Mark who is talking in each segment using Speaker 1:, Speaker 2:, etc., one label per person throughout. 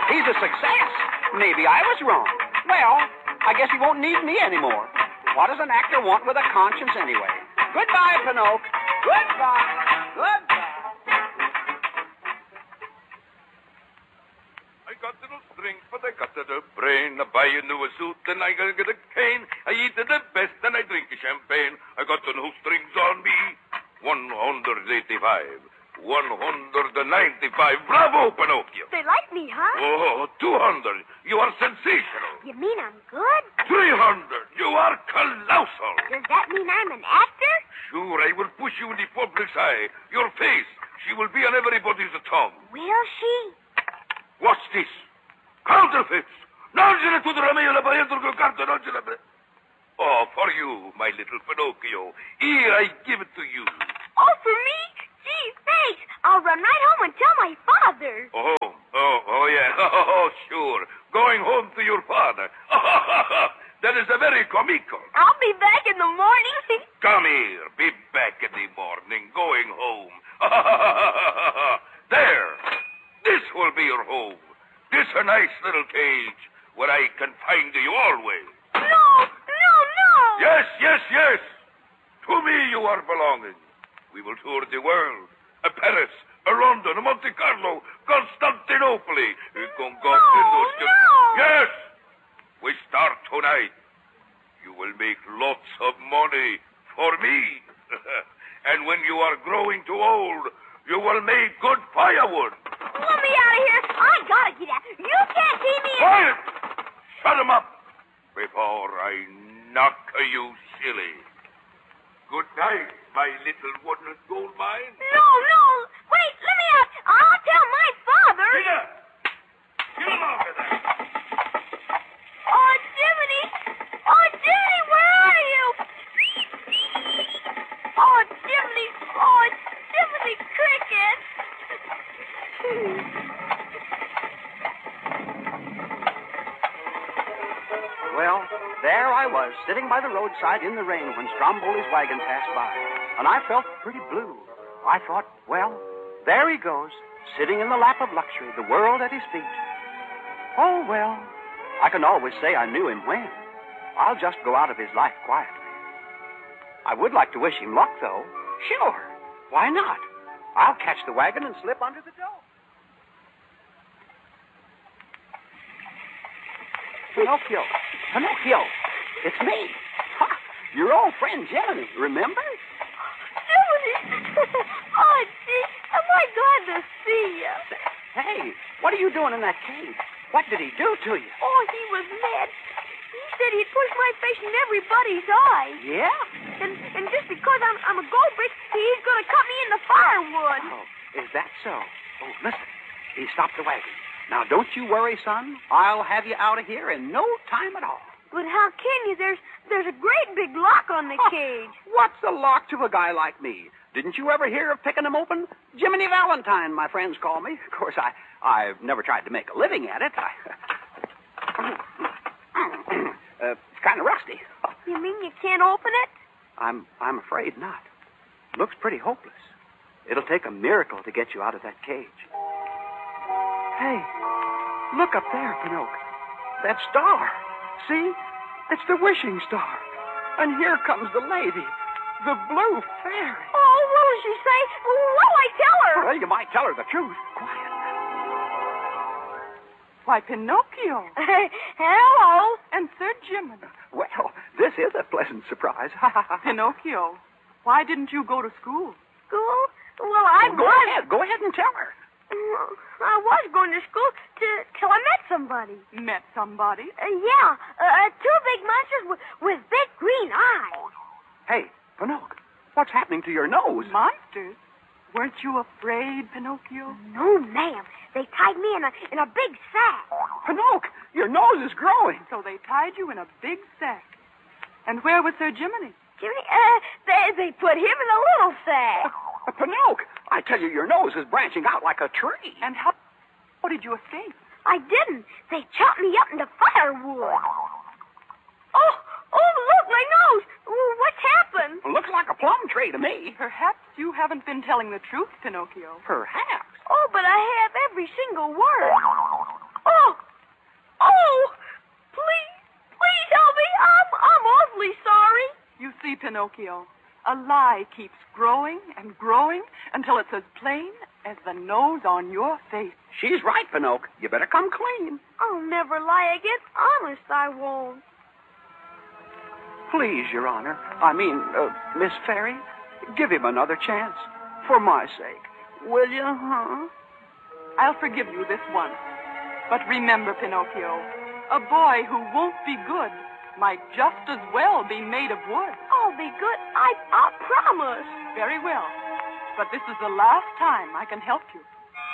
Speaker 1: He's a success. Maybe I was wrong. Well, I guess he won't need me anymore. What does an actor want with a conscience anyway? Goodbye, Pinocchio. Goodbye. Goodbye.
Speaker 2: I got no strength, but I got the brain. I buy a new suit, and I gotta get a cane. I eat the best, and I drink champagne. I got no strings on me. 185. 195. Bravo, Pinocchio.
Speaker 3: They like me, huh?
Speaker 2: Oh, 200. You are sensational.
Speaker 3: You mean I'm good?
Speaker 2: 300. You are colossal.
Speaker 3: Does that mean I'm an actor?
Speaker 2: Sure, I will push you in the public's eye. Your face, she will be on everybody's tongue.
Speaker 3: Will she?
Speaker 2: What's this? Counterfeits. Nangela to the Romeo la Bayendro Carta, Nangela. Oh, for you, my little Pinocchio. Here, I give it to you.
Speaker 3: Oh, for me? Gee, thanks. I'll run right home and tell my father.
Speaker 2: Oh, yeah. Oh, sure. Going home to your father. That is a very comical.
Speaker 3: I'll be back in the morning.
Speaker 2: Come here. Be back in the morning. Going home. There. This will be your home. This a nice little cage where I can find you always.
Speaker 3: No.
Speaker 2: Yes. To me you are belonging. We will tour the world. Paris, London, Monte Carlo, Constantinople.
Speaker 3: No.
Speaker 2: Yes. We start tonight. You will make lots of money for me. And when you are growing too old, you will make good firewood.
Speaker 3: Let me out of here. I gotta get out. You can't see me.
Speaker 2: Quiet! Shut him up before I knock you silly. Good night, my little wooden gold mine.
Speaker 3: No. Wait, let me out. I'll tell my father.
Speaker 2: Peter! Get him out of there.
Speaker 3: Oh, Jiminy, where are you? Oh, Jiminy Cricket.
Speaker 1: Well, there I was, sitting by the roadside in the rain when Stromboli's wagon passed by. And I felt pretty blue. I thought, well, there he goes, sitting in the lap of luxury, the world at his feet. Oh, well, I can always say I knew him when. I'll just go out of his life quietly. I would like to wish him luck, though. Sure. Why not? I'll catch the wagon and slip under the door. Pinocchio, it's me. Ha, your old friend Jiminy, remember?
Speaker 3: Jiminy! Oh, gee, am I glad to see you.
Speaker 1: Hey, what are you doing in that cave? What did he do to you?
Speaker 3: Oh, he was mad. He said he'd push my face in everybody's eye.
Speaker 1: Yeah?
Speaker 3: And just because I'm a gold brick, he's going to cut me in the firewood.
Speaker 1: Oh, is that so? Oh, listen, he stopped the wagon. Now, don't you worry, son. I'll have you out of here in no time at all.
Speaker 3: But how can you? There's a great big lock on the cage.
Speaker 1: What's a lock to a guy like me? Didn't you ever hear of picking them open? Jiminy Valentine, my friends call me. Of course, I've never tried to make a living at it. It's kind of rusty.
Speaker 3: You mean you can't open it?
Speaker 1: I'm afraid not. Looks pretty hopeless. It'll take a miracle to get you out of that cage. Hey, look up there, Pinocchio. That star. See? It's the wishing star. And here comes the lady, the blue fairy.
Speaker 3: Oh, what will she say? What'll I tell her?
Speaker 1: Well, you might tell her the truth. Quiet.
Speaker 4: Why, Pinocchio.
Speaker 3: Hello.
Speaker 4: And Sir Jiminy.
Speaker 1: Well, this is a pleasant surprise.
Speaker 4: Pinocchio, why didn't you go to school?
Speaker 3: School? Well, I
Speaker 1: Go
Speaker 3: was.
Speaker 1: ahead. Go ahead and tell her.
Speaker 3: I was going to school till I met somebody.
Speaker 4: Met somebody?
Speaker 3: Yeah, two big monsters with big green eyes.
Speaker 1: Hey, Pinocchio, what's happening to your nose?
Speaker 4: Monsters? Weren't you afraid, Pinocchio?
Speaker 3: No, ma'am. They tied me in a big sack.
Speaker 1: Pinocchio, your nose is growing.
Speaker 4: So they tied you in a big sack. And where was Sir Jiminy?
Speaker 3: Jiminy, they put him in a little sack.
Speaker 1: Pinocchio, I tell you, your nose is branching out like a tree.
Speaker 4: And how did you escape?
Speaker 3: I didn't. They chopped me up into firewood. Oh, look, my nose. What's happened?
Speaker 1: Looks like a plum tree to me.
Speaker 4: Perhaps you haven't been telling the truth, Pinocchio.
Speaker 1: Perhaps.
Speaker 3: Oh, but I have every single word. Oh,
Speaker 4: see, Pinocchio, a lie keeps growing and growing until it's as plain as the nose on your face.
Speaker 1: She's right, Pinocchio. You better come clean.
Speaker 3: I'll never lie again. Honest, I won't.
Speaker 1: Please, Your Honor. I mean, Miss Fairy, give him another chance. For my sake. Will you, huh?
Speaker 4: I'll forgive you this once. But remember, Pinocchio, a boy who won't be good might just as well be made of wood.
Speaker 3: I'll be good. I promise.
Speaker 4: Very well. But this is the last time I can help you.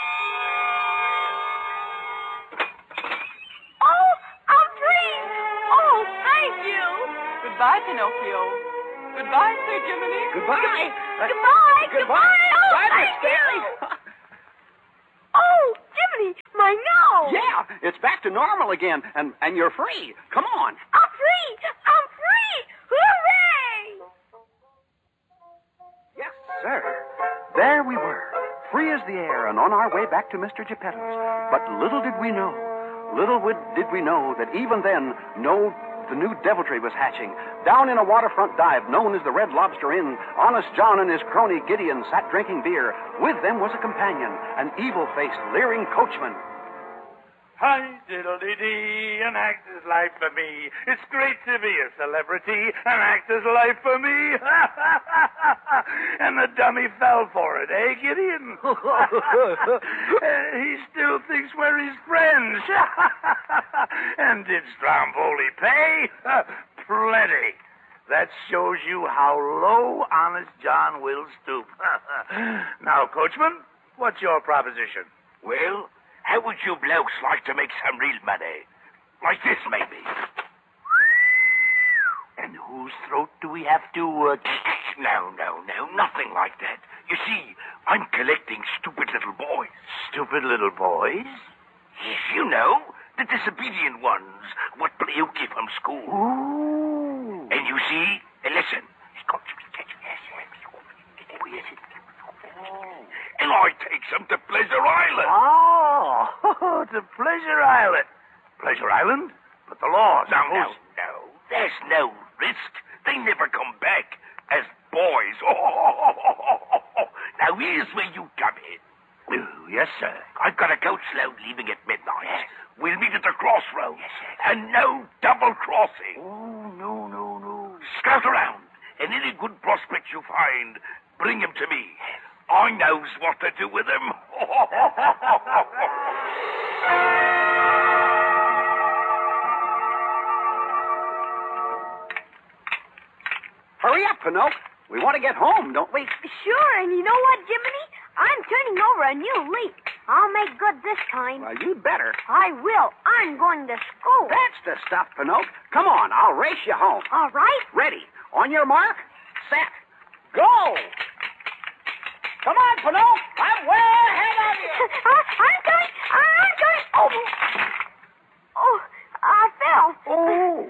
Speaker 3: Oh, I'm free. Oh, thank you.
Speaker 4: Goodbye, Pinocchio. Goodbye, Sir Jiminy.
Speaker 1: Goodbye.
Speaker 3: Goodbye. Goodbye. Oh,
Speaker 1: Bye, Miss
Speaker 3: thank
Speaker 1: Fairy.
Speaker 3: you. Oh, Jiminy, my nose.
Speaker 1: Yeah, it's back to normal again, and you're free. Come on.
Speaker 3: I'm free. I'm free. Hooray!
Speaker 1: Yes, sir. There we were, free as the air and on our way back to Mr. Geppetto's. But little did we know that even then, the new deviltry was hatching. Down in a waterfront dive known as the Red Lobster Inn, Honest John and his crony Gideon sat drinking beer. With them was a companion, an evil-faced, leering coachman.
Speaker 5: Hi, diddle-dee-dee, an actor's life for me. It's great to be a celebrity, an actor's life for me. And the dummy fell for it, eh, Gideon? He still thinks we're his friends. And did Stromboli pay? Plenty. That shows you how low Honest John will stoop. Now, coachman, what's your proposition?
Speaker 2: Well, how would you blokes like to make some real money? Like this, maybe.
Speaker 5: And whose throat do we have to,
Speaker 2: No, nothing like that. You see, I'm collecting stupid little boys.
Speaker 5: Stupid little boys?
Speaker 2: Yes, you know, the disobedient ones, what Pinocchio from school.
Speaker 5: Ooh.
Speaker 2: And you see, listen. And I take them to Pleasure Island.
Speaker 5: Oh, to Pleasure Island. Pleasure Island? But the law.
Speaker 2: No. There's no risk. They never come back as boys. Now, here's where you come in.
Speaker 5: Oh, yes, sir.
Speaker 2: I've got a coach load leaving at midnight. Yes. We'll meet at the crossroads. Yes, and no double crossing.
Speaker 5: Oh, no.
Speaker 2: Scout around, and any good prospects you find, bring him to me. I knows what to do with him.
Speaker 1: Hurry up, Pinocchio. We want to get home, don't we?
Speaker 3: Sure, and you know what, Jiminy? I'm turning over a new leaf. I'll make good this time.
Speaker 1: Well, you'd better.
Speaker 3: I will. I'm going to school.
Speaker 1: That's the stuff, Pinocchio. Come on, I'll race you home.
Speaker 3: All right.
Speaker 1: Ready. On your mark, set, go. Come on, Pinocchio. I'm way ahead of you.
Speaker 3: I'm going. Oh, I fell.
Speaker 5: Oh.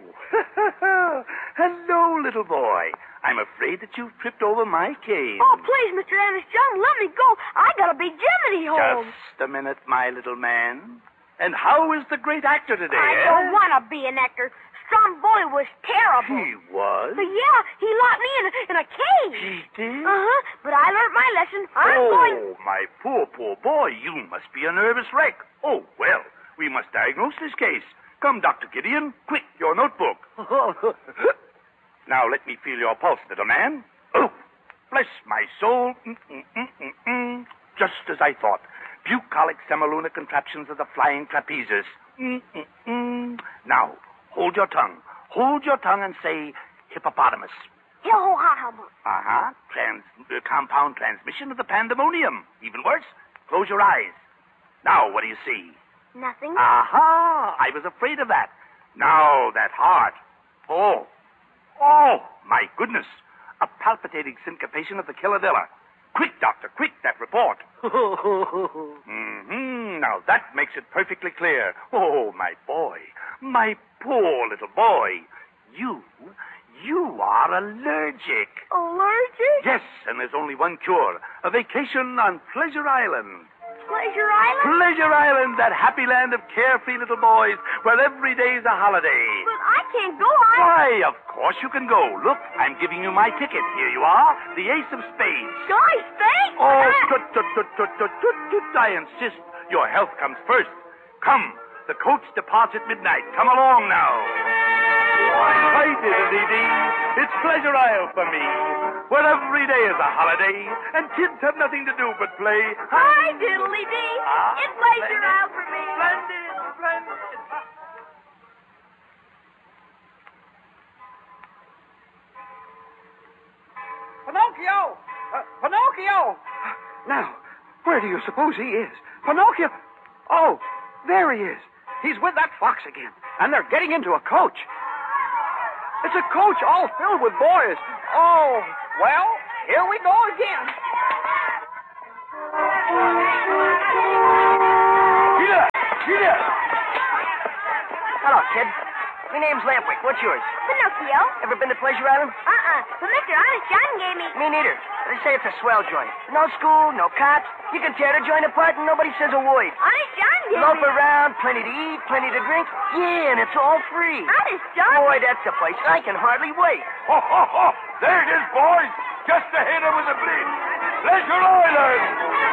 Speaker 5: Hello, little boy. I'm afraid that you've tripped over my cane.
Speaker 3: Oh, please, Mr. Honest John, let me go. I got a big Jiminy home.
Speaker 5: Just a minute, my little man. And how is the great actor today?
Speaker 3: I don't want to be an actor. Stromboli was terrible.
Speaker 5: He was?
Speaker 3: But yeah, he locked me in a cage.
Speaker 5: He did?
Speaker 3: Uh-huh. But I learned my lesson. I'm going...
Speaker 5: Oh, my poor boy. You must be a nervous wreck. Oh, well, we must diagnose this case. Come, Dr. Gideon. Quick, your notebook. Now, let me feel your pulse, little man. Oh, bless my soul. Just as I thought. Bucolic semilunar contraptions of the flying trapezes. Now, hold your tongue. Hold your tongue and say hippopotamus. Uh-huh. Compound transmission of the pandemonium. Even worse, close your eyes. Now, what do you see?
Speaker 3: Nothing.
Speaker 5: Aha! I was afraid of that. Now, that heart. Oh, my goodness. A palpitating syncopation of the killavilla. Quick, doctor, quick, that report. Now, that makes it perfectly clear. Oh, my boy. My poor little boy. You are allergic.
Speaker 3: Allergic?
Speaker 5: Yes, and there's only one cure. A vacation on Pleasure Island.
Speaker 3: Pleasure Island?
Speaker 5: Pleasure Island, that happy land of carefree little boys where every day's a holiday.
Speaker 3: But I can't go.
Speaker 5: Why, of course you can go. Look, I'm giving you my ticket. Here you are, the ace of spades.
Speaker 3: Guys, thanks.
Speaker 5: Oh, tut, tut, tut, tut, tut, tut, tut. I insist. Your health comes first. Come, the coach departs at midnight. Come along now. Hi, diddle-dee-dee. It's Pleasure Isle for me, where every day is a holiday, and kids have nothing to do but play.
Speaker 3: Hi, Diddly-dee. It's Pleasure Isle for me.
Speaker 5: Splendid, splendid.
Speaker 1: Pinocchio! Pinocchio! Now, where do you suppose he is? Pinocchio! Oh, there he is. He's with that fox again, and they're getting into a coach. It's a coach all filled with boys. Oh, well, here we go again.
Speaker 5: Sheila!
Speaker 6: Hello, kid. My name's Lampwick. What's yours?
Speaker 3: Pinocchio?
Speaker 6: Ever been to Pleasure Island?
Speaker 3: But Mr. Honest John gave me...
Speaker 6: Me neither. They say it's a swell joint. No school, no cops. You can tear the joint apart and nobody says a word.
Speaker 3: Honest John gave me...
Speaker 6: Loaf around, plenty to eat, plenty to drink. Yeah, and it's all free.
Speaker 3: Honest John?
Speaker 6: Boy, that's a place I can hardly wait.
Speaker 2: Ho, ho, ho! There it is, boys! Just ahead with the bridge. Pleasure Island!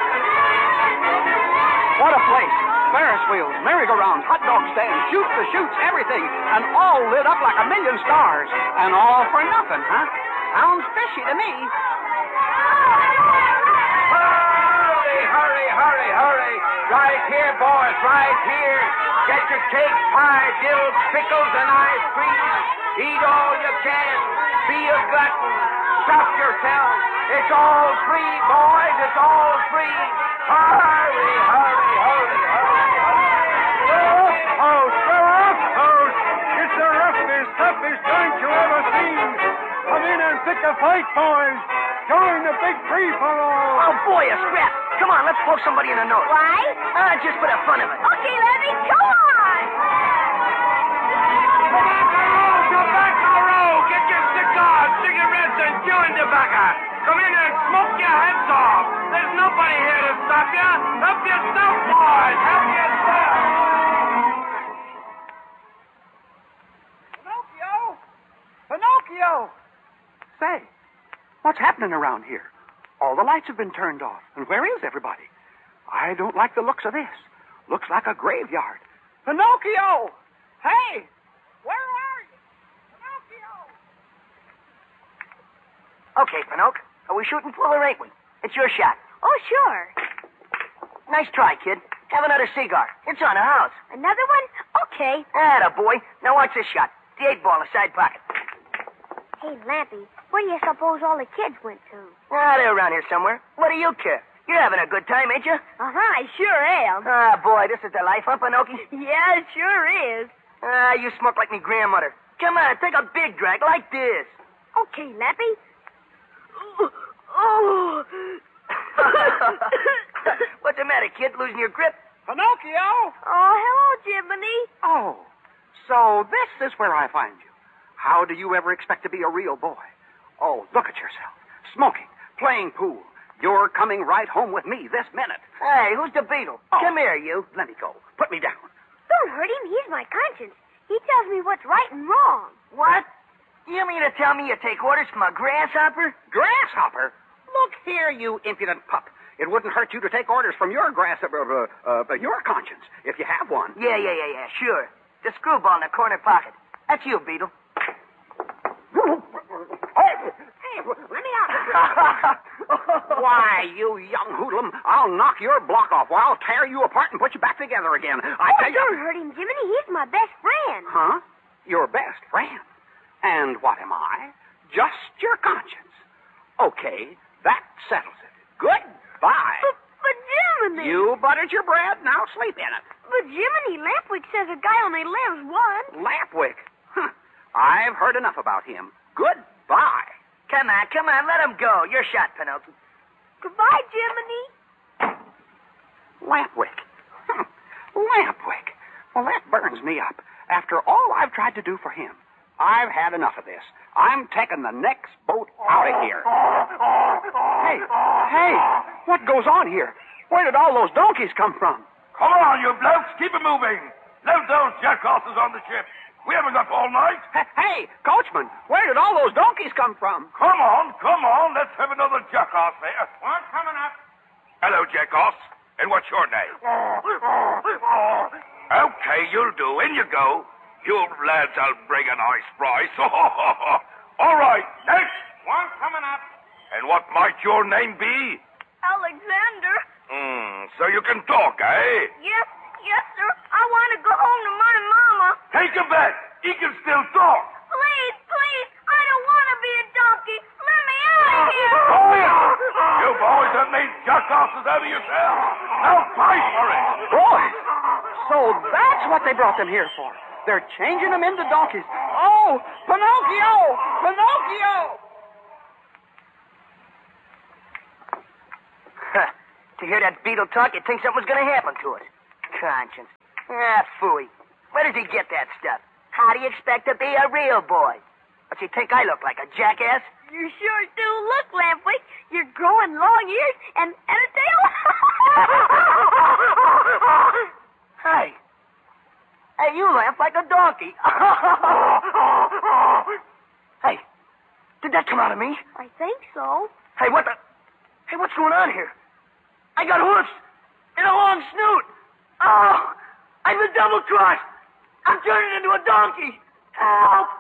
Speaker 1: What a place. Ferris wheels, merry-go-rounds, hot dog stands, shoot the chutes, everything. And all lit up like a million stars. And all for nothing, huh? Sounds fishy to me.
Speaker 2: Hurry, hurry, hurry, hurry. Right here, boys, right here. Get your cake, pie, dill, pickles, and ice cream. Eat all you can. Be a glutton. Stuff yourself. It's all free, boys. It's all free. Hurry, hurry, hurry, hurry, hurry.
Speaker 5: Oh, sheriff! Oh, it's the roughest, toughest joint you ever seen. Come in and pick a fight, boys. Join the big free-for-all.
Speaker 6: Oh, boy, a scrap. Come on, let's poke somebody in the nose.
Speaker 3: Why?
Speaker 6: Just for the fun of it.
Speaker 3: Okay, Levy, come on!
Speaker 2: Tobacco roll! Get your cigars, cigarettes, and chewing tobacco. Come in and smoke your heads off. There's nobody here to stop you. Help yourself, boys. Help yourself.
Speaker 1: Pinocchio! Pinocchio! Say, what's happening around here? All the lights have been turned off. And where is everybody? I don't like the looks of this. Looks like a graveyard. Pinocchio! Hey! Where are you? Pinocchio!
Speaker 6: Okay, Pinocchio. Are we shooting full or ain't we? It's your shot.
Speaker 3: Oh, sure.
Speaker 6: Nice try, kid. Have another cigar. It's on the house.
Speaker 3: Another one? Okay.
Speaker 6: Atta boy. Now watch this shot. The 8-ball in the side pocket.
Speaker 3: Hey, Lampy, where do you suppose all the kids went to?
Speaker 6: They're around here somewhere. What do you care? You're having a good time, ain't you?
Speaker 3: Uh-huh, I sure am.
Speaker 6: Boy, this is the life, huh, Pinocchio?
Speaker 3: Yeah, it sure is.
Speaker 6: You smoke like me grandmother. Come on, take a big drag like this.
Speaker 3: Okay, Lampy. Oh.
Speaker 6: What's the matter, kid? Losing your grip?
Speaker 1: Pinocchio!
Speaker 3: Oh, hello, Jiminy.
Speaker 1: Oh, so this is where I find you. How do you ever expect to be a real boy? Oh, look at yourself. Smoking, playing pool. You're coming right home with me this minute.
Speaker 6: Hey, who's the beetle?
Speaker 1: Oh.
Speaker 6: Come here, you.
Speaker 1: Let me go. Put me down.
Speaker 3: Don't hurt him. He's my conscience. He tells me what's right and wrong.
Speaker 6: What? You mean to tell me you take orders from a grasshopper?
Speaker 1: Grasshopper? Look here, you impudent pup. It wouldn't hurt you to take orders from your your conscience, if you have one.
Speaker 6: Yeah, sure. The screwball in the corner pocket. That's you, Beetle.
Speaker 3: Hey, let me out.
Speaker 1: Why, you young hoodlum, I'll knock your block off, or I'll tear you apart and put you back together again. I tell you...
Speaker 3: Don't hurt him, Jiminy. He's my best friend.
Speaker 1: Huh? Your best friend? And what am I? Just your conscience. Okay, that settles it. Goodbye.
Speaker 3: But Jiminy...
Speaker 1: You buttered your bread, now sleep in it.
Speaker 3: But Jiminy, Lampwick says a guy only lives once.
Speaker 1: Lampwick? Huh. I've heard enough about him. Goodbye.
Speaker 6: Come on, let him go. Your shot, Pinocchio.
Speaker 3: Goodbye, Jiminy.
Speaker 1: Lampwick. Lampwick. Well, that burns me up. After all I've tried to do for him, I've had enough of this. I'm taking the next boat out of here. Hey, what goes on here? Where did all those donkeys come from?
Speaker 2: Come on, you blokes, keep it moving. Load those jackasses on the ship. We haven't got all night.
Speaker 1: Hey, coachman, where did all those donkeys come from?
Speaker 2: Come on. Let's have another jackass there. One coming up. Hello, jackass. And what's your name? Okay, you'll do. In you go. You lads, I'll bring a nice prize. All right, next. One coming up. And what might your name be?
Speaker 3: Alexander.
Speaker 2: So you can talk, eh?
Speaker 3: Yes, sir. I want to go home to my mama.
Speaker 2: Take him back. He can still talk.
Speaker 3: Please. I don't want to be a donkey. Let me out of here.
Speaker 2: Oh, yeah. You boys have made jackasses out of yourselves. Now fight for it.
Speaker 1: Boy, so that's what they brought them here for. They're changing them into donkeys. Oh, Pinocchio!
Speaker 6: To hear that beetle talk, you'd think something was going to happen to it. Conscience. Phooey. Where does he get that stuff? How do you expect to be a real boy? What's he think I look like, a jackass?
Speaker 3: You sure do look, Lampwick. You're growing long ears and a tail.
Speaker 6: Hey, you laugh like a donkey. Hey, did that come out of me?
Speaker 3: I think so.
Speaker 6: Hey, what's going on here? I got hoofs and a long snoot. Oh, I've been double-crossed. I'm turning into a donkey. Help!